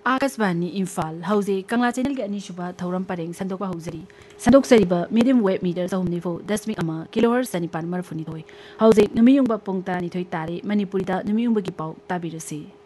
आकाशवाणी इम्फाल हौजे कंगला channel के अनीसुबा थौरम परेंग संदोकपा hosiery संदोकसरिबा medium wave metre 3.9 kilohertz 9.32 हौजे नुमियुंगबा पुंग 12 तारे मणिपुरीदा नुमियुंगबगी पाउ ताबिरसे।